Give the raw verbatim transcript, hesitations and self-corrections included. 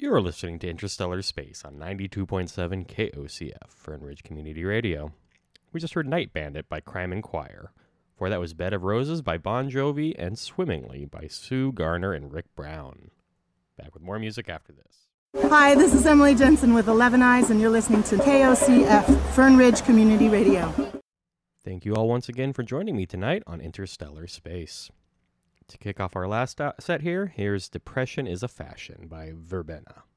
You're listening to Interstellar Space on ninety-two point seven K O C F, Fern Ridge Community Radio. We just heard Night Bandit by Crime and Choir. Before that was Bed of Roses by Bon Jovi and Swimmingly by Sue Garner and Rick Brown. Back with more music after this. Hi, this is Emily Jensen with eleven Eyes, and you're listening to K O C F, Fern Ridge Community Radio. Thank you all once again for joining me tonight on Interstellar Space. To kick off our last set here, here's Depression is a Fashion by Verbena.